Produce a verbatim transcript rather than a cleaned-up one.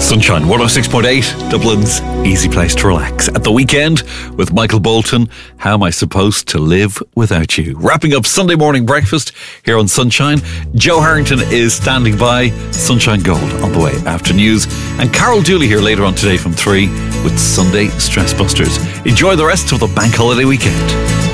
Sunshine one oh six point eight, Dublin's easy place to relax. At the weekend with Michael Bolton, How Am I Supposed to Live Without You? Wrapping up Sunday morning breakfast here on Sunshine. Joe Harrington is standing by. Sunshine Gold on the way after news. And Carol Dooley here later on today from three with Sunday Stress Busters. Enjoy the rest of the bank holiday weekend.